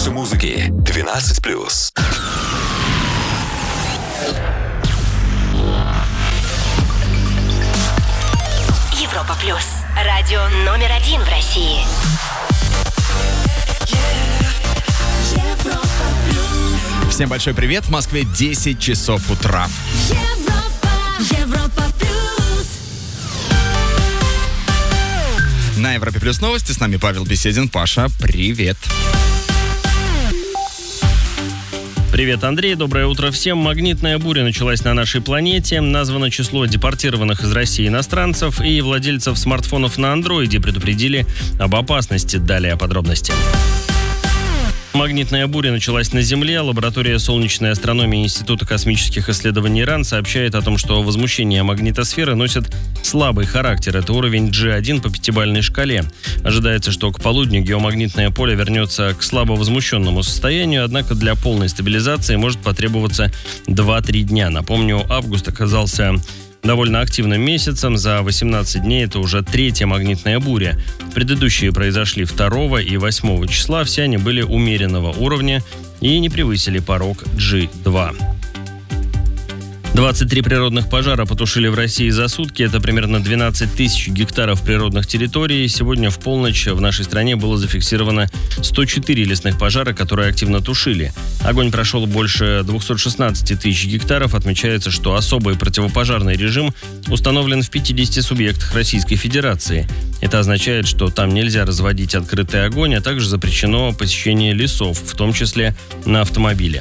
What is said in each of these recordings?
больше музыки. 12+. Европа плюс. Радио номер 1 в России. Всем большой привет. В Москве 10 часов утра. Европа плюс. На Европе плюс новости. С нами Павел Беседин. Паша, привет. Привет, Андрей. Доброе утро всем. Магнитная буря началась на нашей планете. Названо число депортированных из России иностранцев, и владельцев смартфонов на андроиде предупредили об опасности. Далее подробности. Магнитная буря началась на Земле. Лаборатория солнечной астрономии Института космических исследований ИРАН сообщает о том, что возмущение магнитосферы носит слабый характер. Это уровень G1 по 5-бальной шкале. Ожидается, что к полудню геомагнитное поле вернется к слабо возмущенному состоянию, однако для полной стабилизации может потребоваться 2-3 дня. Напомню, август оказался довольно активным месяцем. За 18 дней это уже 3-я магнитная буря. Предыдущие произошли 2 и 8 числа. Все они были умеренного уровня и не превысили порог G2. 23 природных пожара потушили в России за сутки. Это примерно 12 тысяч гектаров природных территорий. Сегодня в полночь в нашей стране было зафиксировано 104 лесных пожара, которые активно тушили. Огонь прошел больше 216 тысяч гектаров. Отмечается, что особый противопожарный режим установлен в 50 субъектах Российской Федерации. Это означает, что там нельзя разводить открытый огонь, а также запрещено посещение лесов, в том числе на автомобиле.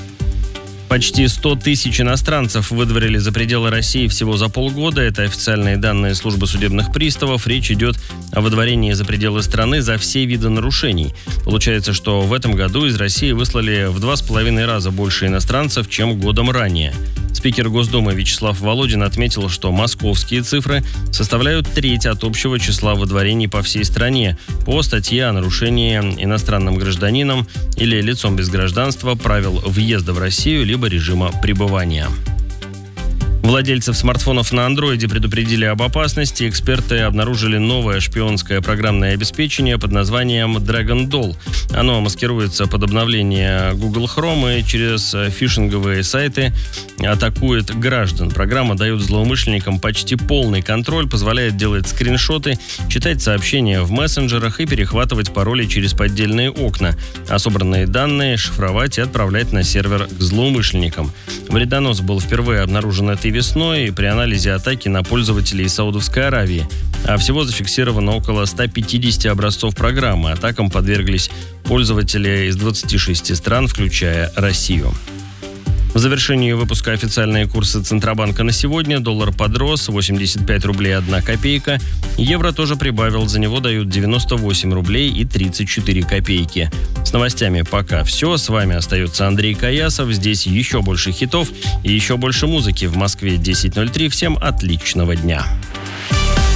Почти 100 тысяч иностранцев выдворили за пределы России всего за полгода. Это официальные данные службы судебных приставов. Речь идет о выдворении за пределы страны за все виды нарушений. Получается, что в этом году из России выслали в 2,5 раза больше иностранцев, чем годом ранее. Спикер Госдумы Вячеслав Володин отметил, что московские цифры составляют треть от общего числа выдворений по всей стране по статье о нарушении иностранным гражданином или лицом без гражданства правил въезда в Россию либо режима пребывания. Владельцев смартфонов на андроиде предупредили об опасности. Эксперты обнаружили новое шпионское программное обеспечение под названием Dragon Doll. Оно маскируется под обновление Google Chrome и через фишинговые сайты атакует граждан. Программа дает злоумышленникам почти полный контроль, позволяет делать скриншоты, читать сообщения в мессенджерах и перехватывать пароли через поддельные окна, а собранные данные шифровать и отправлять на сервер к злоумышленникам. Вредонос был впервые обнаружен этой весной при анализе атаки на пользователей из Саудовской Аравии. А всего зафиксировано около 150 образцов программы. Атакам подверглись пользователи из 26 стран, включая Россию. В завершении выпуска официальные курсы Центробанка на сегодня. Доллар подрос, 85 рублей 1 копейка. Евро тоже прибавил, за него дают 98 рублей и 34 копейки. С новостями пока все. С вами остается Андрей Каясов. Здесь еще больше хитов и еще больше музыки. В Москве 10:03. Всем отличного дня.